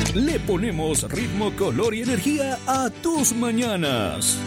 Le ponemos ritmo, color y energía a tus mañanas.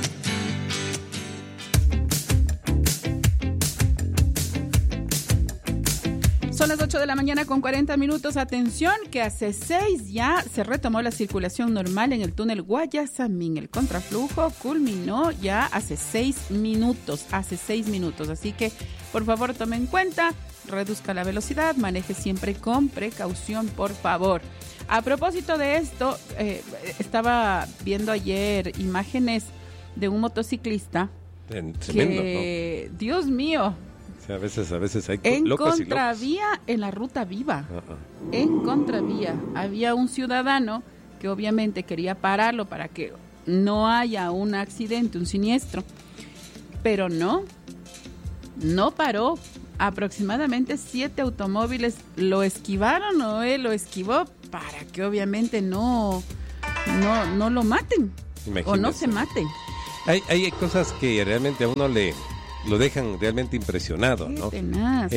Son las 8 de la mañana con 40 minutos. Atención, que hace 6 ya se retomó la circulación normal en el túnel Guayasamín. El contraflujo culminó ya hace 6 minutos. Así que, por favor, tome en cuenta, reduzca la velocidad, maneje siempre con precaución, por favor. A propósito de esto, estaba viendo ayer imágenes de un motociclista Tremendo, que, ¿no? Dios mío, a veces hay en locos y contravía locos. En la ruta viva. En contravía había un ciudadano que obviamente quería pararlo para que no haya un accidente, un siniestro, pero no paró. Aproximadamente 7 automóviles lo esquivaron o él lo esquivó para que obviamente no lo maten. Imagínese. O no se mate. Hay cosas que realmente a uno lo dejan realmente impresionado, ¿no? Tenaz,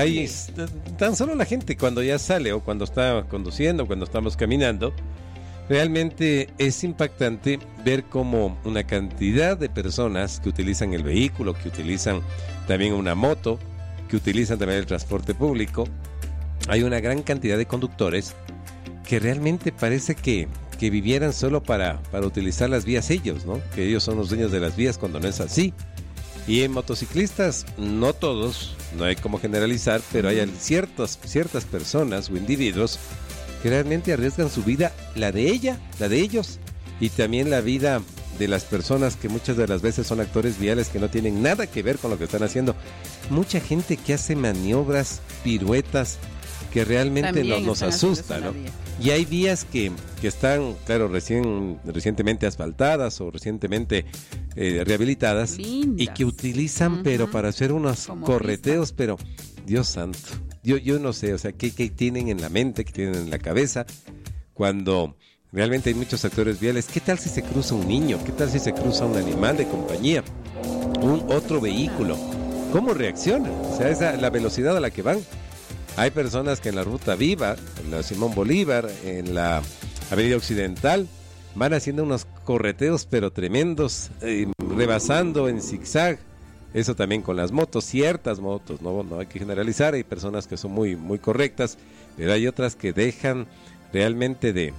tan solo la gente cuando ya sale o cuando está conduciendo, cuando estamos caminando, realmente es impactante ver cómo una cantidad de personas que utilizan el vehículo, que utilizan también una moto, que utilizan también el transporte público, hay una gran cantidad de conductores que realmente parece que vivieran solo para utilizar las vías ellos, ¿no? Que ellos son los dueños de las vías cuando no es así. Y en motociclistas, no todos, no hay como generalizar, pero hay ciertas personas o individuos que realmente arriesgan su vida, la de ellos, y también la vida de las personas que muchas de las veces son actores viales que no tienen nada que ver con lo que están haciendo. Mucha gente que hace maniobras, piruetas, que realmente nos asusta, ¿no? Y hay vías que están, claro, recientemente asfaltadas o recientemente rehabilitadas, lindas, y que utilizan, pero para hacer unos como correteos, pista. Pero Dios santo, yo no sé, o sea, ¿qué tienen en la mente, qué tienen en la cabeza cuando realmente hay muchos actores viales? ¿Qué tal si se cruza un niño? ¿Qué tal si se cruza un animal de compañía? Otro vehículo. ¿Cómo reaccionan? O sea, esa la velocidad a la que van. Hay personas que en la ruta viva, en la Simón Bolívar, en la Avenida Occidental, van haciendo unos correteos pero tremendos, rebasando en zigzag. Eso también con las motos, ciertas motos, no hay que generalizar, hay personas que son muy, muy correctas, pero hay otras que dejan realmente de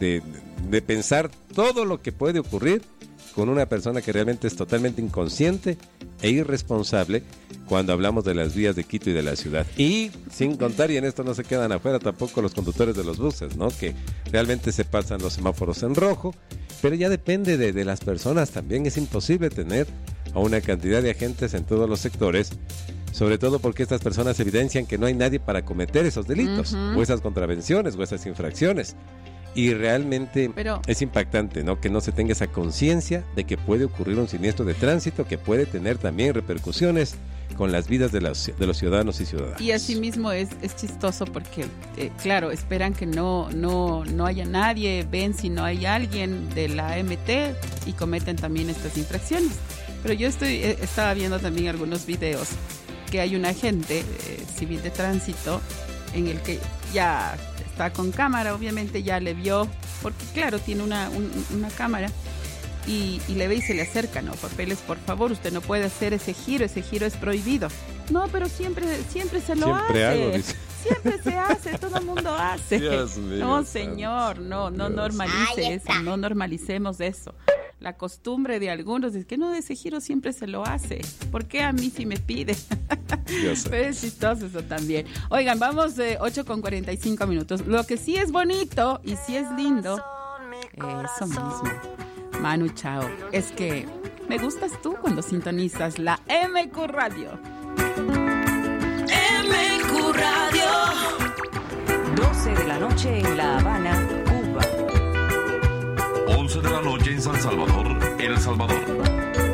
pensar todo lo que puede ocurrir con una persona que realmente es totalmente inconsciente e irresponsable cuando hablamos de las vías de Quito y de la ciudad. Y sin contar, y en esto no se quedan afuera tampoco los conductores de los buses, ¿no? Que realmente se pasan los semáforos en rojo, pero ya depende de las personas. También es imposible tener a una cantidad de agentes en todos los sectores, sobre todo porque estas personas evidencian que no hay nadie para cometer esos delitos, o esas contravenciones, o esas infracciones. Y realmente es impactante, ¿no? Que no se tenga esa conciencia de que puede ocurrir un siniestro de tránsito que puede tener también repercusiones con las vidas de los ciudadanos y ciudadanas. Y asimismo es chistoso porque, claro, esperan que no haya nadie, ven si no hay alguien de la MT y cometen también estas infracciones. Pero yo estaba viendo también algunos videos que hay un agente civil de tránsito en el que ya está con cámara, obviamente ya le vio, porque claro, tiene una cámara, y le ve y se le acerca, ¿no? Papeles, por favor, usted no puede hacer ese giro es prohibido. No, pero siempre se lo hace. Hago, dice. Siempre se hace, todo el mundo hace. Dios mío, no, señor, no normalice eso, no normalicemos eso. La costumbre de algunos es que no, de ese giro siempre se lo hace. ¿Por qué a mí si me pide? Pero es chistoso eso también. Oigan, vamos 8:45 minutos. Lo que sí es bonito y sí es lindo, eso mismo, Manu Chao, es que me gustas tú cuando sintonizas la MQ Radio. MQ Radio. 12 de la noche en La Habana, Cuba. 11 de la noche en San Salvador, El Salvador.